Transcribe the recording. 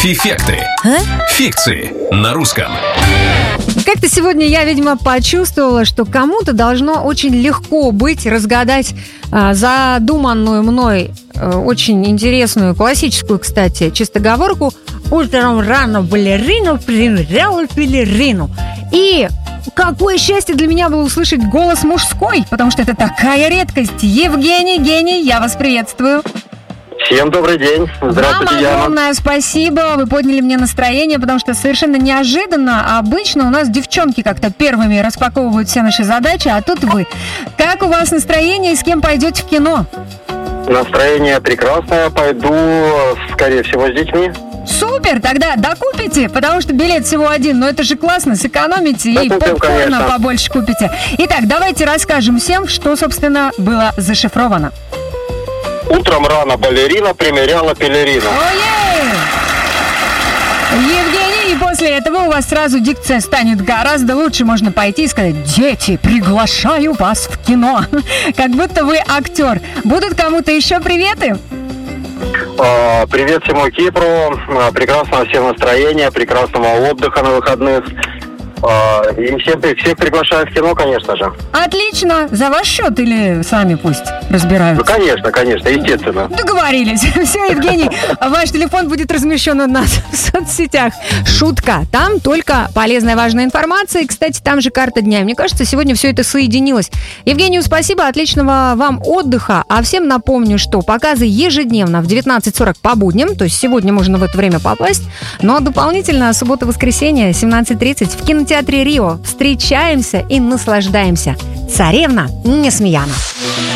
Фифекты. Фикции на русском. Как-то сегодня я, видимо, почувствовала, что кому-то должно очень легко быть разгадать задуманную мной очень интересную, классическую, кстати, чистоговорку «Утром рано балерину примеряла пелерину». И какое счастье для меня было услышать голос мужской, потому что это такая редкость. Евгений, гений, я вас приветствую. Всем добрый день. Здравствуйте, Вам огромное спасибо. Вы подняли мне настроение, потому что совершенно неожиданно. Обычно у нас девчонки как-то первыми распаковывают все наши задачи, а тут вы. Как у вас настроение и с кем пойдете в кино? Настроение прекрасное. Пойду, скорее всего, с детьми. Супер, тогда докупите, потому что билет всего один, но это же классно, сэкономите и Докупим, попкорна конечно. побольше купите. Итак, давайте расскажем всем, что, собственно, было зашифровано. Утром рано балерина примеряла пелерину. Ой! Евгений, и после этого у вас сразу дикция станет гораздо лучше. Можно пойти и сказать: дети, приглашаю вас в кино. Как будто вы актер. Будут кому-то еще приветы? Привет всему Кипру. Прекрасного всем настроения, прекрасного отдыха на выходных. И всех приглашаю в кино, конечно же. Отлично. За ваш счет или сами пусть разбираются? Ну, конечно, естественно. Договорились. Все, Евгений, ваш телефон будет размещен у нас в соцсетях. Шутка. Там только полезная, важная информация. И, кстати, там же карта дня. Мне кажется, сегодня все это соединилось. Евгению спасибо, отличного вам отдыха. А всем напомню, что показы ежедневно в 19:40 по будням. То есть сегодня можно в это время попасть. Но дополнительно суббота-воскресенье 17:30 в кинотеатре Рио. Встречаемся и наслаждаемся. Царевна Несмеяна.